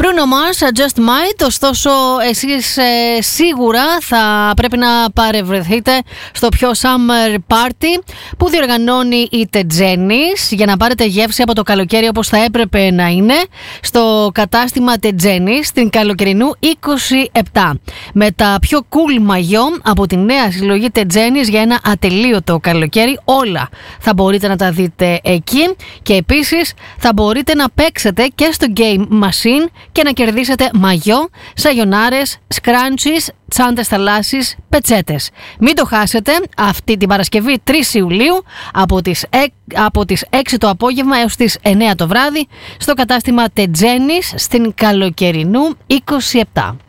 Bruno Mars, Just Might. Ωστόσο, εσείς σίγουρα θα πρέπει να παρευρεθείτε στο πιο summer party που διοργανώνει η Τετζένης για να πάρετε γεύση από το καλοκαίρι όπως θα έπρεπε να είναι στο κατάστημα Τετζένης στην καλοκαιρινού 27. Με τα πιο cool μαγιό από τη νέα συλλογή Τετζένης για ένα ατελείωτο καλοκαίρι, όλα θα μπορείτε να τα δείτε εκεί και επίσης θα μπορείτε να παίξετε και στο Game Machine και να κερδίσετε μαγιό, σαγιονάρες, σκράντσις, τσάντες θαλάσσης, πετσέτες. Μην το χάσετε αυτή την Παρασκευή 3 Ιουλίου από τις 6 το απόγευμα έως τις 9 το βράδυ στο κατάστημα Τετζένης στην καλοκαιρινού 27.